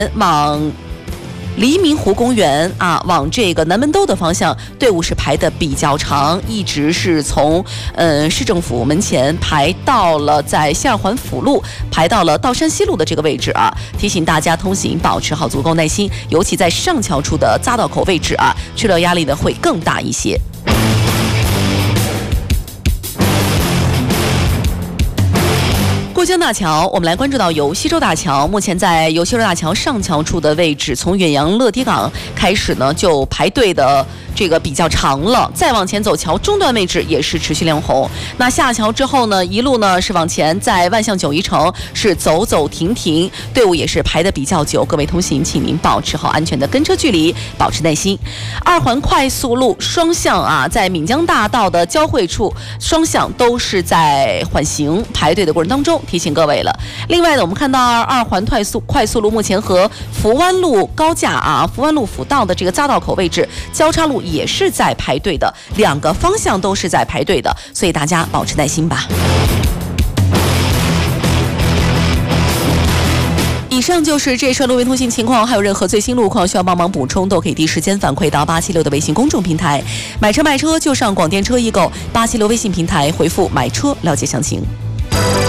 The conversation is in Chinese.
往黎明湖公园往这个南门兜的方向，队伍是排的比较长，一直是从市政府门前排到了在西二环辅路，排到了道山西路的这个位置提醒大家通行保持好足够耐心，尤其在上桥处的匝道口位置去了压力呢会更大一些。过江大桥，我们来关注到由西洲大桥，目前在由西洲大桥上桥处的位置，从远洋乐迪港开始呢就排队的这个比较长了，再往前走，桥中段位置也是持续亮红。那下桥之后呢，一路呢是往前，在万象九一城是走走停停，队伍也是排的比较久。各位通行，请您保持好安全的跟车距离，保持耐心。二环快速路双向在闽江大道的交汇处，双向都是在缓行排队的过程当中。提醒各位了。另外呢，我们看到二环快速路目前和福湾路高架福湾路辅道的这个匝道口位置交叉路也是在排队的，两个方向都是在排队的，所以大家保持耐心吧。以上就是这一串路面通行情况，还有任何最新路况需要帮忙补充，都可以第一时间反馈到876的微信公众平台。买车卖车就上广电车易购876微信平台回复买车了解详情。